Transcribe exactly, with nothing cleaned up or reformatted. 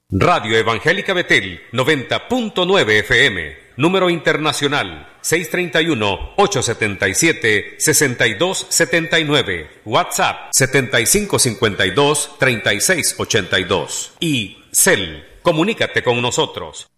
Radio Evangélica Betel, noventa punto nueve F M, número internacional seis tres uno, ocho siete siete, seis dos siete nueve, WhatsApp setenta y cinco cincuenta y dos, treinta y seis ochenta y dos y Cel, comunícate con nosotros